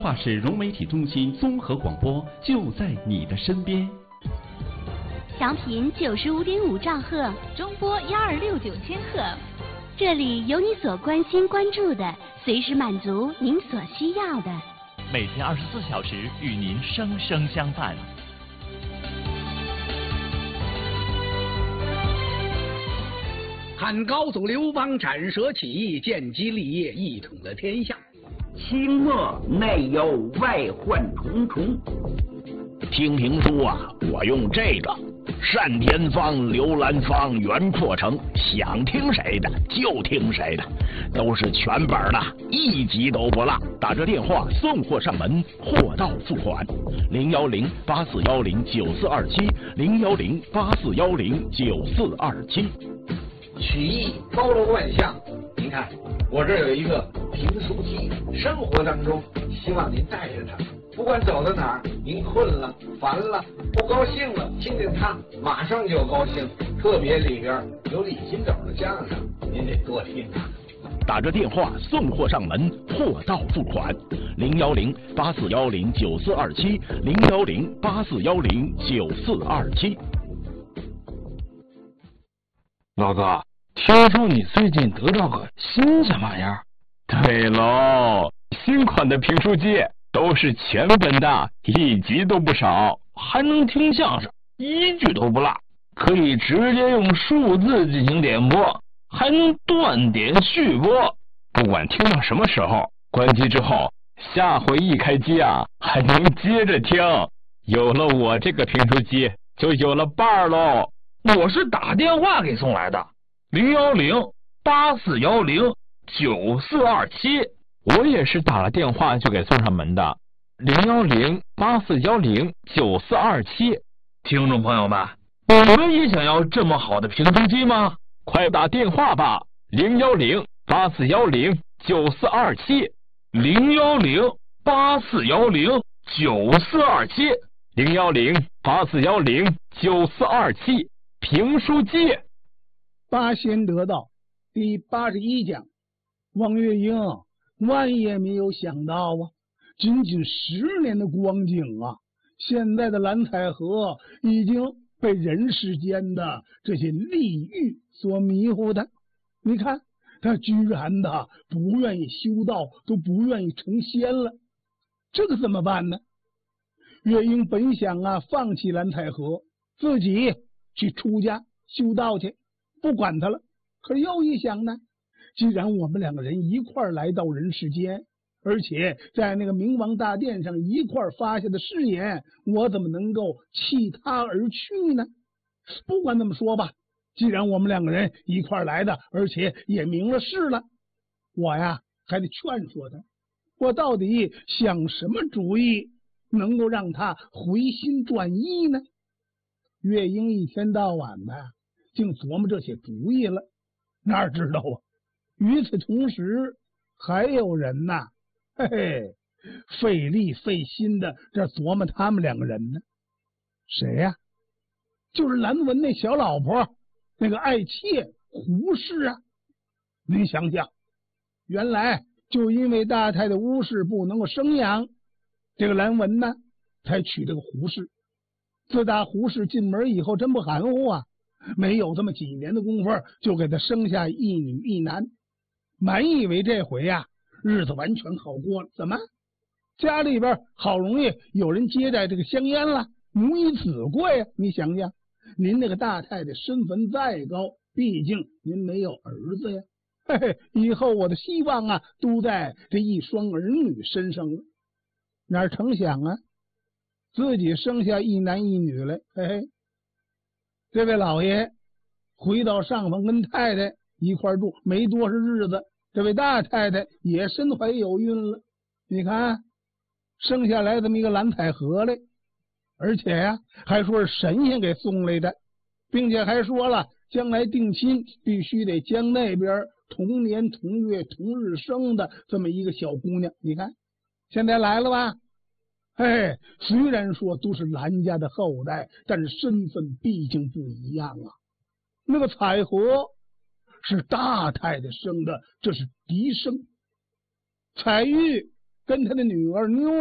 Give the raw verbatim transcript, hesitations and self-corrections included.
话是融媒体中心综合广播，就在你的身边。 调频九十五点五兆赫， 中波幺二六九千赫， 这里有你所关心关注的，随时满足您所需要的。 每天二十四小时与您生生相伴。 汉高祖刘邦斩蛇起义，建基立业，一统了天下。 清末内忧外患重重。 听评书啊，我用这个单田芳、刘兰芳、袁阔成，想听谁的就听谁的，都是全本的，一集都不落。打这电话送货上门，货到付款。零幺零八四幺零九四二七，零幺零八四幺零九四二七。 曲艺包罗万象，您看我这有一个评书机，生活当中希望您带着它，不管走到哪儿，您困了、烦了、不高兴了，听听它，马上就高兴。特别里边有李金斗的相声，您得多听啊。 打着电话送货上门，货到付款。零幺零八四幺零九四二七，零幺零八四幺零九四二七。 老哥，听说你最近得到个新什么玩意儿？ 对喽，新款的评书机都是全本的，一集都不少， 还能听相声，一句都不落，可以直接用数字进行点播，还能断点续播。 不管听到什么时候，关机之后，下回一开机啊，还能接着听。有了我这个评书机，就有了伴儿喽。 我是打电话给送来的，零幺零八四幺零九四二七。 我也是打了电话就给送上门的，零幺零八四幺零九四二七。 听众朋友们，你们也想要这么好的评书机吗？ 快打电话吧，零幺零八四幺零九四二七， 零幺零八四幺零九四二七， 零幺零八四幺零九四二七。评书机。 八仙得道第八十一讲，王月英万也没有想到啊，仅仅十年的光景啊，现在的蓝采和已经被人世间的这些利欲所迷糊的。你看他居然的不愿意修道，都不愿意成仙了，这个怎么办呢？月英本想啊放弃蓝采和，自己去出家修道去，不管他了。可是又一想呢，既然我们两个人一块儿来到人世间，而且在那个明王大殿上一块儿发下的誓言，我怎么能够弃他而去呢？不管怎么说吧，既然我们两个人一块儿来的，而且也明了誓了，我呀还得劝说他，我到底想什么主意能够让他回心转意呢？月英一天到晚的竟琢磨这些主意了，哪知道啊，与此同时还有人呐，嘿嘿，费力费心的这琢磨他们两个人呢。谁呀？就是蓝文那小老婆，那个爱妾胡氏啊。您想想，原来就因为大太太乌氏不能够生养，这个蓝文呢才娶这个胡氏。自打胡氏进门以后，真不含糊啊，没有这么几年的功夫，就给他生下一女一男。满以为这回呀、啊，日子完全好过了。怎么家里边好容易有人接待这个香烟了，母以子贵啊！你想想，您那个大太太身份再高，毕竟您没有儿子呀。嘿嘿，以后我的希望啊，都在这一双儿女身上了。哪成想啊，自己生下一男一女来。嘿嘿，这位老爷回到上房跟太太一块住，没多少日子，这位大太太也身怀有孕了。你看生下来这么一个蓝采和来，而且呀、啊、还说是神仙给送来的，并且还说了将来定亲必须得将那边同年同月同日生的这么一个小姑娘。你看现在来了吧，哎，虽然说都是蓝家的后代，但是身份毕竟不一样啊。那个采和是大太太生的，这是嫡生；彩玉跟他的女儿妞